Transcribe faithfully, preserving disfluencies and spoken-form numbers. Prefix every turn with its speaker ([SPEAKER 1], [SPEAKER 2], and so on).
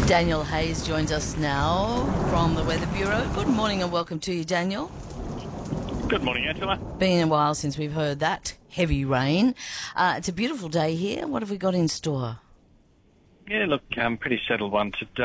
[SPEAKER 1] Daniel Hayes joins us now from the Weather Bureau. Good morning and welcome to you, Daniel.
[SPEAKER 2] Good morning, Angela.
[SPEAKER 1] Been a while since we've heard that heavy rain. Uh, it's a beautiful day here. What have we got in store?
[SPEAKER 2] Yeah, look, um, pretty settled one today.